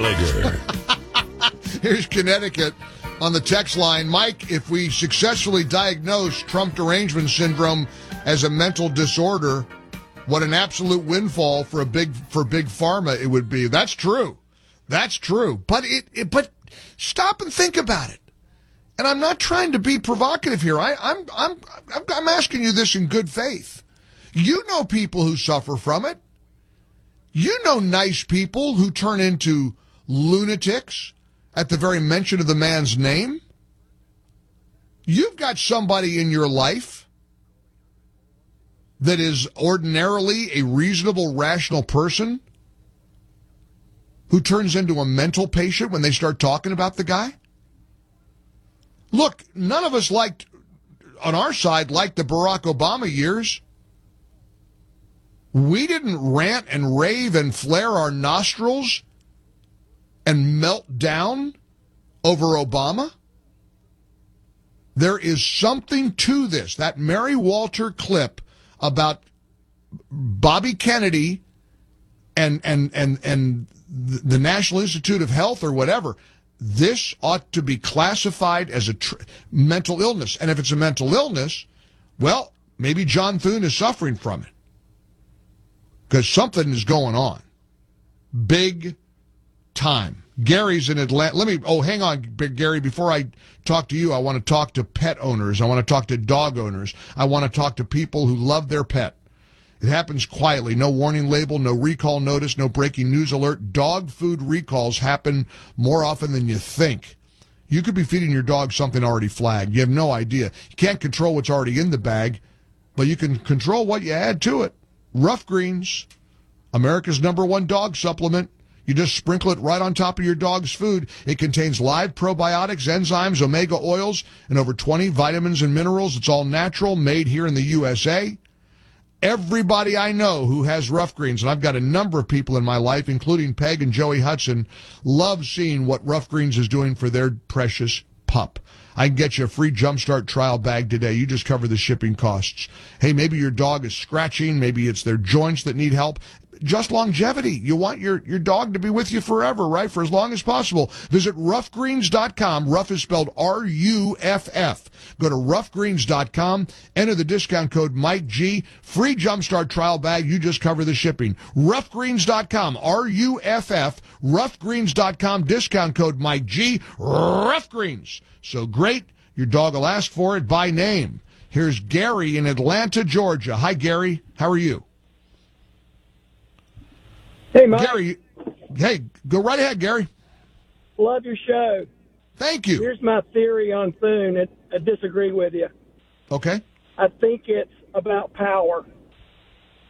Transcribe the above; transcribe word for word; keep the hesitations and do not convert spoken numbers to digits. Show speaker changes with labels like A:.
A: Gallagher.
B: Here's Connecticut on the text line. Mike, if we successfully diagnose Trump derangement syndrome as a mental disorder, what an absolute windfall for a big for big pharma it would be. That's true. That's true. But it, it but stop and think about it. And I'm not trying to be provocative here. I, I'm I'm I'm asking you this in good faith. You know people who suffer from it. You know nice people who turn into lunatics at the very mention of the man's name. You've got somebody in your life that is ordinarily a reasonable, rational person who turns into a mental patient when they start talking about the guy. Look, none of us liked, on our side, liked the Barack Obama years. We didn't rant and rave and flare our nostrils and melt down over Obama. There is something to this. That Mary Walter clip about Bobby Kennedy and and and and the National Institute of Health or whatever, this ought to be classified as a tr- mental illness. And if it's a mental illness, well, maybe John Thune is suffering from it. Because something is going on. Big time. Gary's in Atlanta. Let me, oh, hang on, Gary. Before I talk to you, I want to talk to pet owners. I want to talk to dog owners. I want to talk to people who love their pet. It happens quietly. No warning label, no recall notice, no breaking news alert. Dog food recalls happen more often than you think. You could be feeding your dog something already flagged. You have no idea. You can't control what's already in the bag, but you can control what you add to it. Rough Greens, America's number one dog supplement. You just sprinkle it right on top of your dog's food. It contains live probiotics, enzymes, omega oils, and over twenty vitamins and minerals. It's all natural, made here in the U S A. Everybody I know who has Rough Greens, and I've got a number of people in my life, including Peg and Joey Hudson, love seeing what Rough Greens is doing for their precious pup. I can get you a free Jumpstart trial bag today. You just cover the shipping costs. Hey, maybe your dog is scratching. Maybe it's their joints that need help. Just longevity. You want your, your dog to be with you forever, right? For as long as possible. Visit rough greens dot com. Rough is spelled R U F F. Go to rough greens dot com. Enter the discount code Mike G. Free Jumpstart trial bag. You just cover the shipping. rough greens dot com. R U F F. rough greens dot com. Discount code Mike G. Rough Greens. So great, your dog will ask for it by name. Here's Gary in Atlanta, Georgia. Hi, Gary. How are you?
C: Hey, Mike.
B: Gary, hey, go right ahead, Gary.
C: Love your show.
B: Thank you.
C: Here's my theory on Thune. I, I disagree with you.
B: Okay.
C: I think it's about power.